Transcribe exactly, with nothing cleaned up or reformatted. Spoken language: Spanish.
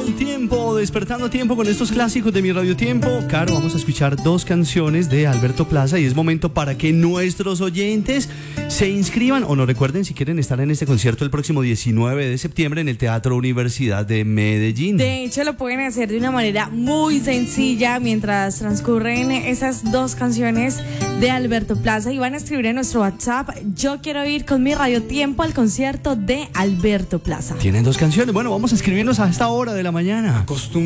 Wow Tiempo, despertando tiempo con estos clásicos de mi Radio Tiempo. Caro, vamos a escuchar dos canciones de Alberto Plaza y es momento para que nuestros oyentes se inscriban o nos recuerden si quieren estar en este concierto el próximo diecinueve de septiembre en el Teatro Universidad de Medellín. De hecho, lo pueden hacer de una manera muy sencilla mientras transcurren esas dos canciones de Alberto Plaza y van a escribir en nuestro WhatsApp: yo quiero ir con mi Radio Tiempo al concierto de Alberto Plaza. Tienen dos canciones. Bueno, vamos a escribirnos a esta hora de la mañana.